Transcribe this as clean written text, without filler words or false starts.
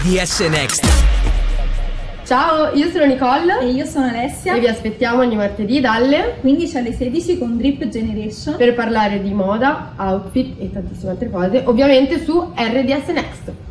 DS Next. Ciao, io sono Nicole e io sono Alessia e vi aspettiamo ogni martedì dalle 15 alle 16 con Drip Generation per parlare di moda, outfit e tantissime altre cose, ovviamente su RDS Next.